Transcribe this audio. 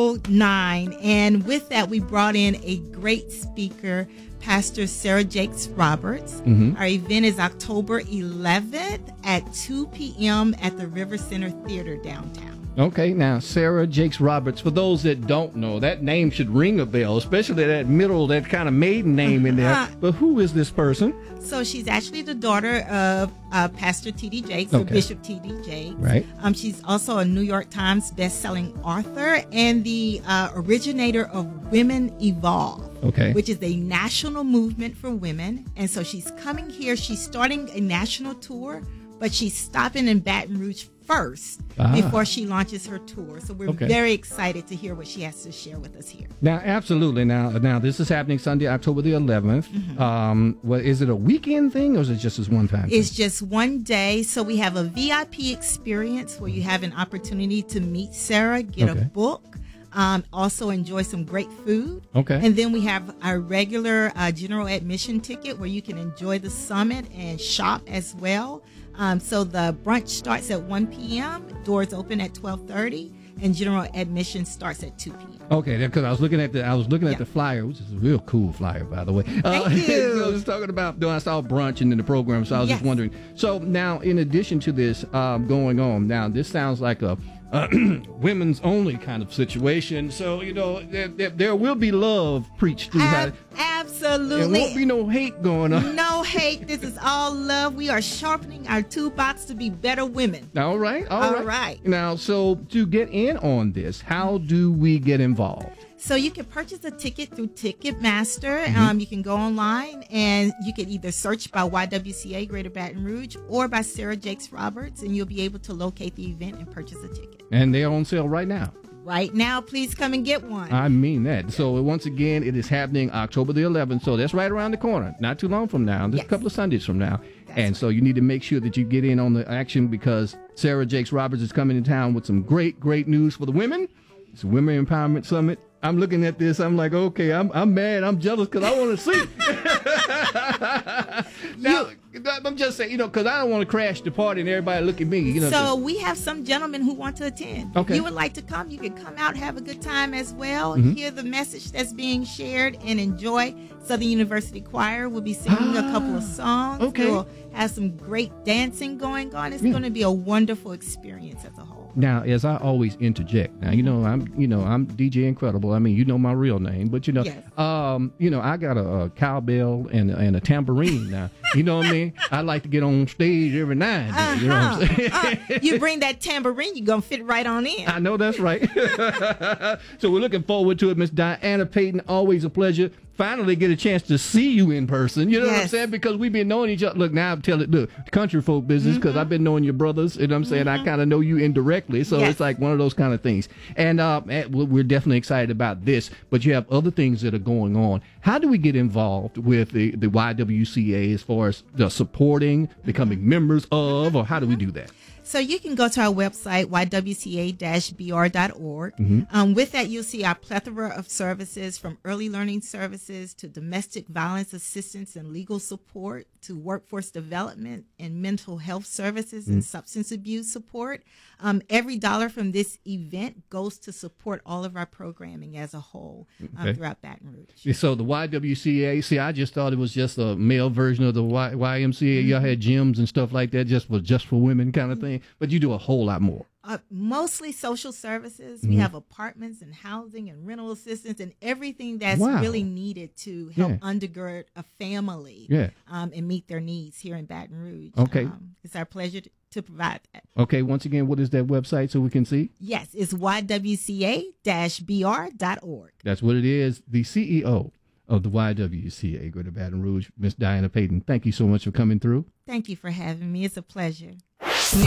09. And with that, we brought in a great speaker, Pastor Sarah Jakes Roberts. Our event is October 11th at 2 p.m. at the River Center Theater downtown. Okay, now Sarah Jakes Roberts, for those that don't know, that name should ring a bell, especially that middle, that kind of maiden name in there. But who is this person? So she's actually the daughter of Pastor T.D. Jakes, or Bishop T.D. Jakes. Right. She's also a New York Times best-selling author and the originator of Women Evolve. Okay. Which is a national movement for women. And so she's coming here. She's starting a national tour, but she's stopping in Baton Rouge first before she launches her tour. So we're very excited to hear what she has to share with us here. Now, absolutely. Now this is happening Sunday, October the 11th. Well, is it a weekend thing or is it just this one time? It's just one day. So we have a VIP experience where you have an opportunity to meet Sarah, get a book. Also enjoy some great food. And then we have our regular general admission ticket where you can enjoy the summit and shop as well. So the brunch starts at 1 p.m. Doors open at 12:30, and general admission starts at 2 p.m. Okay, because I was looking at the flyer, which is a real cool flyer, by the way. Thank you. So I was talking about, I saw brunch and then the program, so I was just wondering. So now, in addition to this going on, now this sounds like a women's only kind of situation. So, there will be love preached through that. Absolutely. There won't be no hate going on. No hate. This is all love. We are sharpening our toolbox to be better women. All right. Now, so to get in on this, how do we get involved? So you can purchase a ticket through Ticketmaster. You can go online and you can either search by YWCA Greater Baton Rouge or by Sarah Jakes Roberts, and you'll be able to locate the event and purchase a ticket. And they're on sale right now. Right now, please come and get one. I mean that. So once again, it is happening October the 11th. So that's right around the corner. Not too long from now. Just a couple of Sundays from now. So you need to make sure that you get in on the action because Sarah Jakes Roberts is coming to town with some great, great news for the women. It's a Women Empowerment Summit. I'm looking at this. I'm like, okay, I'm mad. I'm jealous because I want to see. Now, I'm just saying, because I don't want to crash the party and everybody look at me. So we have some gentlemen who want to attend. Okay. If you would like to come, you can come out, have a good time as well, hear the message that's being shared, and enjoy. Southern University Choir will be singing a couple of songs. Okay. We'll have some great dancing going on. It's going to be a wonderful experience as a whole. Now, as I always interject, now I'm DJ Incredible. I mean, you know my real name, but I got a cowbell and a tambourine now. You know what I mean? I like to get on stage every night. You know what I'm saying? You bring that tambourine, you're gonna fit right on in. I know that's right. So we're looking forward to it, Miss Diana Payton. Always a pleasure. Finally get a chance to see you in person. You know what I'm saying? Because we've been knowing each other. Look, now I'm telling the country folk business because I've been knowing your brothers. You know what I'm saying? I kind of know you indirectly. So it's like one of those kind of things. And we're definitely excited about this. But you have other things that are going on. How do we get involved with the YWCA as far as the supporting, becoming members of, or how do we do that? So you can go to our website, ywca-br.org. With that, you'll see our plethora of services from early learning services to domestic violence assistance and legal support to workforce development and mental health services and substance abuse support. Every dollar from this event goes to support all of our programming as a whole throughout Baton Rouge. So the YWCA, I just thought it was just a male version of the YMCA. Y'all had gyms and stuff like that just for women kind of thing. But you do a whole lot more. Mostly social services. We have apartments and housing and rental assistance and everything that's really needed to help undergird a family and meet their needs here in Baton Rouge. Okay. It's our pleasure to provide that. Okay. Once again, what is that website so we can see? Yes, it's ywca-br.org. That's what it is. The CEO of the YWCA Greater Baton Rouge, Miss Diana Payton. Thank you so much for coming through. Thank you for having me. It's a pleasure.